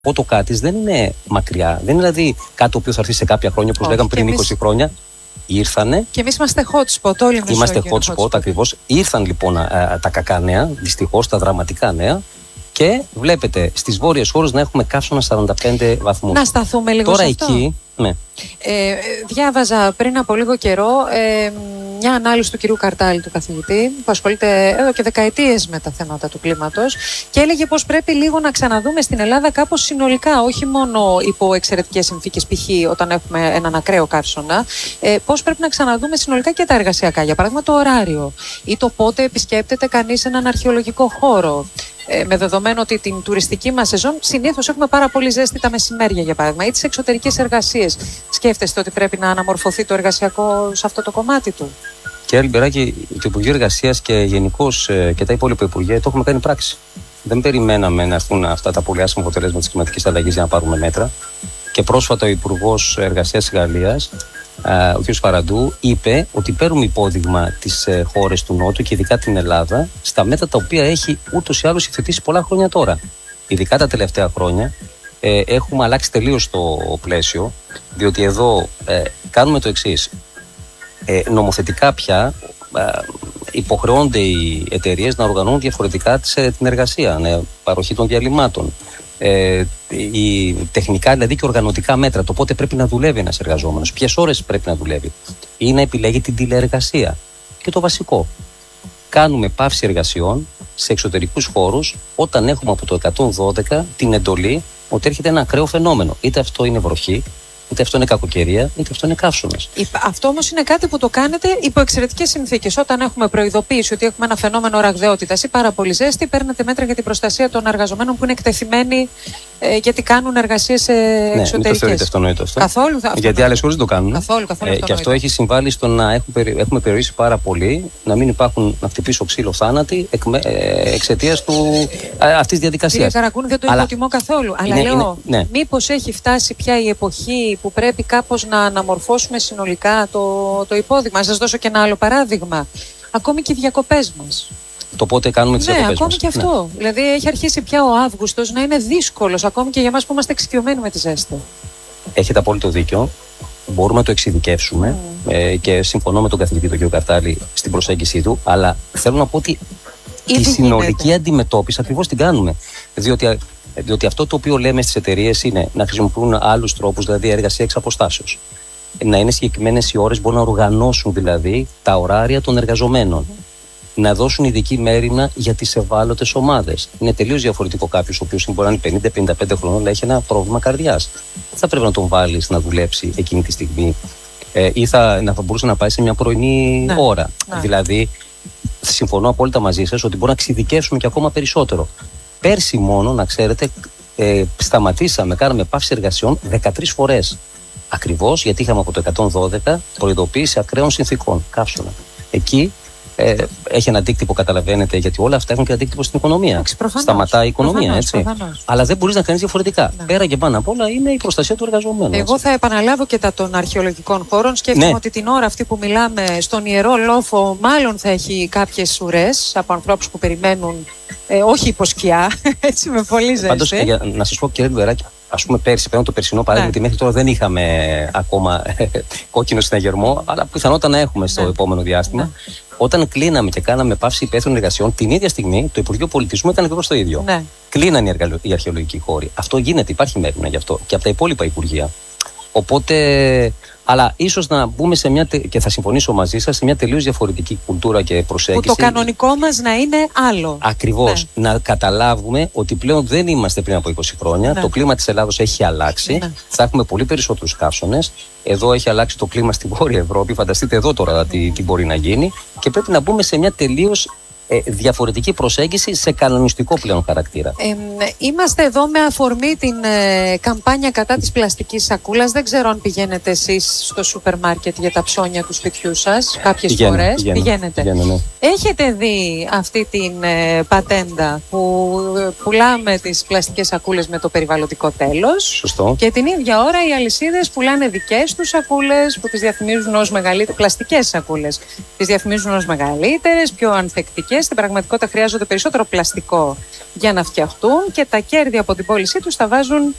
Το κάτι δεν είναι μακριά. Δεν είναι δηλαδή κάτι το οποίο θα έρθει σε κάποια χρόνια, όπως λέγαμε πριν 20 χρόνια. Ήρθανε. Και εμείς είμαστε hot spot, όλοι εμείς. Είμαστε hot spot, ακριβώς. Ήρθαν λοιπόν τα κακά νέα, δυστυχώς, τα δραματικά νέα. Και βλέπετε στις βόρειες χώρες να έχουμε καύσωνα 45 βαθμούς. Να σταθούμε λίγο τώρα σε αυτό. Εκεί, ναι. Διάβαζα πριν από λίγο καιρό μια ανάλυση του κυρίου Καρτάλη, του καθηγητή, που ασχολείται εδώ και δεκαετίες με τα θέματα του κλίματος, και έλεγε πως πρέπει λίγο να ξαναδούμε στην Ελλάδα κάπως συνολικά, όχι μόνο υπό εξαιρετικές συνθήκες, π.χ. όταν έχουμε έναν ακραίο καύσωνα, πως πρέπει να ξαναδούμε συνολικά και τα εργασιακά. Για παράδειγμα, το ωράριο ή το πότε επισκέπτεται κανείς έναν αρχαιολογικό χώρο. Με δεδομένο ότι την τουριστική μας σεζόν συνήθως έχουμε πάρα πολύ ζέστη τα μεσημέρια, για παράδειγμα, ή τις εξωτερικές εργασίες. Σκέφτεστε ότι πρέπει να αναμορφωθεί το εργασιακό σε αυτό το κομμάτι του? Κύριε Λιμπεράκη, το Υπουργείο Εργασίας και γενικώς και τα υπόλοιπα υπουργεία το έχουμε κάνει πράξη. Δεν περιμέναμε να έρθουν αυτά τα πολύ άσχημα αποτελέσματα της κλιματικής αλλαγής για να πάρουμε μέτρα. Και πρόσφατα ο Υπουργός Εργασίας της Γαλλίας, ο κ. Φαραντού, είπε ότι παίρνουμε υπόδειγμα τις χώρες του Νότου και ειδικά την Ελλάδα στα μέτρα τα οποία έχει ούτως ή άλλως υιοθετήσει πολλά χρόνια τώρα. Ειδικά τα τελευταία χρόνια έχουμε αλλάξει τελείως το πλαίσιο, διότι εδώ κάνουμε το εξής. Νομοθετικά πια υποχρεώνται οι εταιρείες να οργανώνουν διαφορετικά την εργασία, παροχή των διαλυμάτων. Η τεχνικά δηλαδή και οργανωτικά μέτρα, το πότε πρέπει να δουλεύει ένας εργαζόμενος, ποιες ώρες πρέπει να δουλεύει, ή να επιλέγει την τηλεεργασία. Και το βασικό, κάνουμε πάυση εργασιών σε εξωτερικούς χώρους όταν έχουμε από το 112 την εντολή ότι έρχεται ένα ακραίο φαινόμενο. Είτε αυτό είναι βροχή, είτε αυτό είναι κακοκαιρία, είτε αυτό είναι καύσωνας. Αυτό όμως είναι κάτι που το κάνετε υπό εξαιρετικές συνθήκες. Όταν έχουμε προειδοποίηση ότι έχουμε ένα φαινόμενο ραγδαιότητας ή πάρα πολύ ζέστη, παίρνετε μέτρα για την προστασία των εργαζομένων που είναι εκτεθειμένοι γιατί κάνουν εργασίες εξωτερικές. Μην το θεωρείτε αυτονόητο αυτό. Καθόλου. Γιατί άλλες χώρες το κάνουν. Καθόλου και αυτό έχει συμβάλει στο να έχουμε περιορίσει πάρα πολύ, να μην υπάρχουν, να χτυπήσω ξύλο θάνατοι εξαιτίας αυτής της διαδικασίας. Κύριε Καρακούνη, δεν το υποτιμώ καθόλου. Αλλά λέω, μήπως έχει φτάσει πια η εποχή που πρέπει κάπως να αναμορφώσουμε συνολικά το υπόδειγμα? Να σας δώσω και ένα άλλο παράδειγμα. Ακόμη και οι διακοπές μας. Το πότε κάνουμε τις διακοπές μας. Ακόμη και αυτό. Δηλαδή έχει αρχίσει πια ο Αύγουστος να είναι δύσκολος, ακόμη και για εμάς που είμαστε εξοικειωμένοι με τη ζέστη. Έχετε απόλυτο δίκιο. Μπορούμε να το εξειδικεύσουμε και συμφωνώ με τον καθηγητή τον κ. Καρτάλη στην προσέγγιση του, αλλά θέλω να πω ότι τη συνολική αντιμετώπιση ακριβώς την κάνουμε. Διότι αυτό το οποίο λέμε στις εταιρείες είναι να χρησιμοποιούν άλλους τρόπους, δηλαδή εργασία εξ αποστάσεως. Να είναι συγκεκριμένες οι ώρες, μπορούν να οργανώσουν δηλαδή τα ωράρια των εργαζομένων. Να δώσουν ειδική μέριμνα για τις ευάλωτες ομάδες. Είναι τελείως διαφορετικό κάποιος ο οποίος μπορεί να είναι 50-55 χρονών, αλλά έχει ένα πρόβλημα καρδιάς. Δεν θα πρέπει να τον βάλεις να δουλέψει εκείνη τη στιγμή ή θα μπορούσε να πάει σε μια πρωινή ώρα. Δηλαδή, συμφωνώ απόλυτα μαζί σας ότι μπορούμε να εξειδικεύσουμε και ακόμα περισσότερο. Πέρσι μόνο, να ξέρετε, κάναμε πάυση εργασιών 13 φορές. Ακριβώς γιατί είχαμε από το 112 προειδοποίηση ακραίων συνθήκων, καύσωνα. Εκεί έχει ένα αντίκτυπο, καταλαβαίνετε, γιατί όλα αυτά έχουν και αντίκτυπο στην οικονομία. Σταματάει η οικονομία, έτσι. Αλλά δεν μπορείς να κάνεις διαφορετικά. Πέρα και πάνω απ' όλα είναι η προστασία του εργαζομένου. Εγώ θα επαναλάβω και τα των αρχαιολογικών χώρων. Σκέφτομαι ότι την ώρα αυτή που μιλάμε στον Ιερό Λόφο, μάλλον θα έχει κάποιες ουρές από ανθρώπους που περιμένουν, όχι υπό σκιά, έτσι, με πολύ ζέστη. Πάντως, να σας πω, κύριε Λιμπεράκη, ας πούμε πέρσι, παίρνω το περσινό παράδειγμα, γιατί μέχρι τώρα δεν είχαμε ακόμα κόκκινο συναγερμό, αλλά πιθανότατα να έχουμε στο επόμενο διάστημα. Όταν κλείναμε και κάναμε πάυση υπαίθριων εργασιών, την ίδια στιγμή το Υπουργείο Πολιτισμού έκανε ακριβώς το ίδιο. Κλείνανε οι αρχαιολογικοί χώροι. Αυτό γίνεται, υπάρχει μέρημνα γι' αυτό και από τα υπόλοιπα υπουργεία. Οπότε, αλλά ίσως να μπούμε σε μια, και θα συμφωνήσω μαζί σας, σε μια τελείως διαφορετική κουλτούρα και προσέγγιση. Που το κανονικό μας να είναι άλλο. Ακριβώς. Να καταλάβουμε ότι πλέον δεν είμαστε πριν από 20 χρόνια. Το κλίμα της Ελλάδος έχει αλλάξει. Θα έχουμε πολύ περισσότερους καύσωνες. Εδώ έχει αλλάξει το κλίμα στη Βόρεια Ευρώπη. Φανταστείτε εδώ τώρα τι μπορεί να γίνει. Και πρέπει να μπούμε σε μια τελείως διαφορετική προσέγγιση σε κανονιστικό πλέον χαρακτήρα. Είμαστε εδώ με αφορμή την καμπάνια κατά της πλαστικής σακούλας. Δεν ξέρω αν πηγαίνετε εσείς στο σούπερ μάρκετ για τα ψώνια του σπιτιού σας κάποιες φορές. Πηγαίνετε. Ναι. Έχετε δει αυτή την πατέντα που πουλάμε τις πλαστικές σακούλες με το περιβαλλοντικό τέλος? Σωστό. Και την ίδια ώρα οι αλυσίδες πουλάνε δικές τους σακούλες που τις διαφημίζουν ως μεγαλύτερες, πλαστικές σακούλες. Τις διαφημίζουν ως μεγαλύτερες, πιο ανθεκτικές στην πραγματικότητα χρειάζονται περισσότερο πλαστικό για να φτιαχτούν και τα κέρδη από την πώλησή τους τα βάζουν